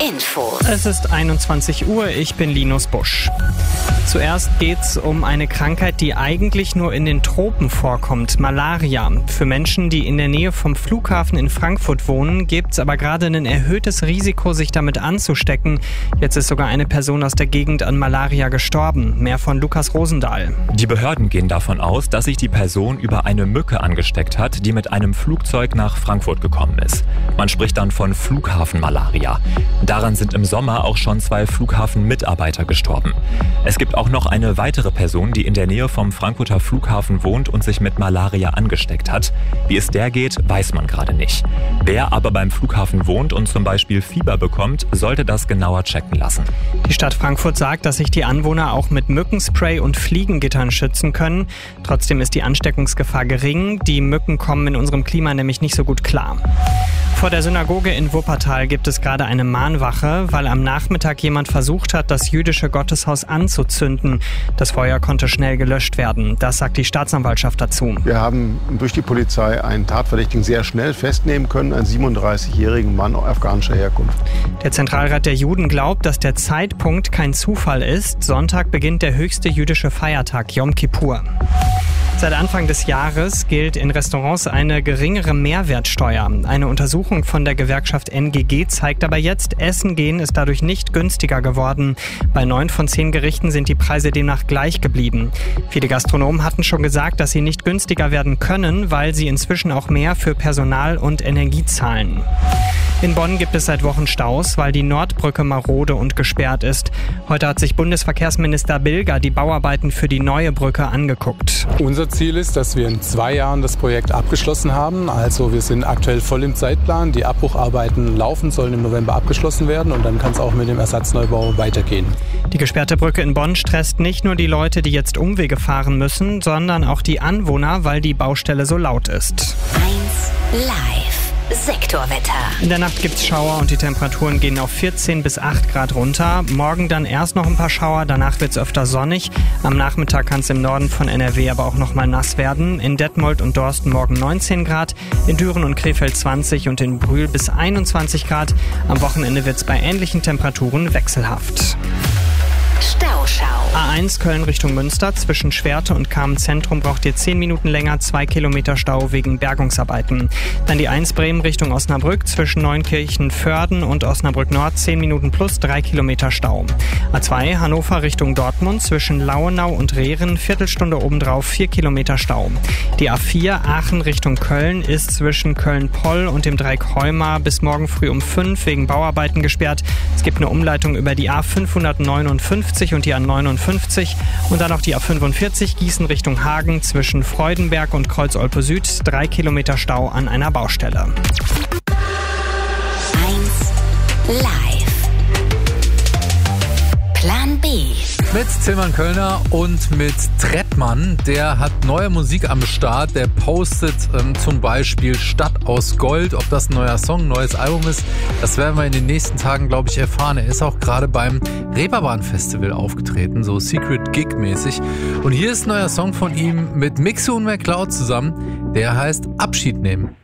Info. Es ist 21 Uhr, ich bin Linus Busch. Zuerst geht's um eine Krankheit, die eigentlich nur in den Tropen vorkommt, Malaria. Für Menschen, die in der Nähe vom Flughafen in Frankfurt wohnen, gibt's aber gerade ein erhöhtes Risiko, sich damit anzustecken. Jetzt ist sogar eine Person aus der Gegend an Malaria gestorben. Mehr von Lukas Rosendahl. Die Behörden gehen davon aus, dass sich die Person über eine Mücke angesteckt hat, die mit einem Flugzeug nach Frankfurt gekommen ist. Man spricht dann von Flughafenmalaria. Daran sind im Sommer auch schon 2 Flughafenmitarbeiter gestorben. Es gibt auch noch eine weitere Person, die in der Nähe vom Frankfurter Flughafen wohnt und sich mit Malaria angesteckt hat. Wie es der geht, weiß man gerade nicht. Wer aber beim Flughafen wohnt und zum Beispiel Fieber bekommt, sollte das genauer checken lassen. Die Stadt Frankfurt sagt, dass sich die Anwohner auch mit Mückenspray und Fliegengittern schützen können. Trotzdem ist die Ansteckungsgefahr gering. Die Mücken kommen in unserem Klima nämlich nicht so gut klar. Vor der Synagoge in Wuppertal gibt es gerade eine Mahnwache, weil am Nachmittag jemand versucht hat, das jüdische Gotteshaus anzuzünden. Das Feuer konnte schnell gelöscht werden. Das sagt die Staatsanwaltschaft dazu. Wir haben durch die Polizei einen Tatverdächtigen sehr schnell festnehmen können, einen 37-jährigen Mann afghanischer Herkunft. Der Zentralrat der Juden glaubt, dass der Zeitpunkt kein Zufall ist. Sonntag beginnt der höchste jüdische Feiertag, Yom Kippur. Seit Anfang des Jahres gilt in Restaurants eine geringere Mehrwertsteuer. Eine Untersuchung von der Gewerkschaft NGG zeigt aber jetzt, Essen gehen ist dadurch nicht günstiger geworden. Bei 9 von 10 Gerichten sind die Preise demnach gleich geblieben. Viele Gastronomen hatten schon gesagt, dass sie nicht günstiger werden können, weil sie inzwischen auch mehr für Personal und Energie zahlen. In Bonn gibt es seit Wochen Staus, weil die Nordbrücke marode und gesperrt ist. Heute hat sich Bundesverkehrsminister Bilger die Bauarbeiten für die neue Brücke angeguckt. Unser Ziel ist, dass wir in 2 Jahren das Projekt abgeschlossen haben. Also wir sind aktuell voll im Zeitplan. Die Abbrucharbeiten laufen, sollen im November abgeschlossen werden und dann kann es auch mit dem Ersatzneubau weitergehen. Die gesperrte Brücke in Bonn stresst nicht nur die Leute, die jetzt Umwege fahren müssen, sondern auch die Anwohner, weil die Baustelle so laut ist. 1 Live. Sektorwetter. In der Nacht gibt's Schauer und die Temperaturen gehen auf 14 bis 8 Grad runter. Morgen dann erst noch ein paar Schauer, danach wird's öfter sonnig. Am Nachmittag kann es im Norden von NRW aber auch noch mal nass werden. In Detmold und Dorsten morgen 19 Grad, in Düren und Krefeld 20 und in Brühl bis 21 Grad. Am Wochenende wird's bei ähnlichen Temperaturen wechselhaft. Stauschau. A1 Köln Richtung Münster. Zwischen Schwerte und Kamen-Zentrum braucht ihr 10 Minuten länger, 2 Kilometer Stau wegen Bergungsarbeiten. Dann die 1 Bremen Richtung Osnabrück. Zwischen Neunkirchen-Förden und Osnabrück Nord 10 Minuten plus 3 Kilometer Stau. A2 Hannover Richtung Dortmund. Zwischen Lauenau und Rehren Viertelstunde obendrauf 4 Kilometer Stau. Die A4 Aachen Richtung Köln ist zwischen Köln-Poll und dem Dreieck Heuma bis morgen früh um 5 wegen Bauarbeiten gesperrt. Es gibt eine Umleitung über die A559 und die A59 und dann noch die A45 Gießen Richtung Hagen zwischen Freudenberg und Kreuz-Olpe Süd 3 Kilometer Stau an einer Baustelle. 1 Live. Plan B. Mit Tilman Kölner und mit Trettmann, der hat neue Musik am Start, der postet zum Beispiel Stadt aus Gold. Ob das ein neuer Song, ein neues Album ist, das werden wir in den nächsten Tagen, glaube ich, erfahren. Er ist auch gerade beim Reeperbahn Festival aufgetreten, so Secret Gig mäßig. Und hier ist ein neuer Song von ihm mit Mixu und McCloud zusammen, der heißt Abschied nehmen.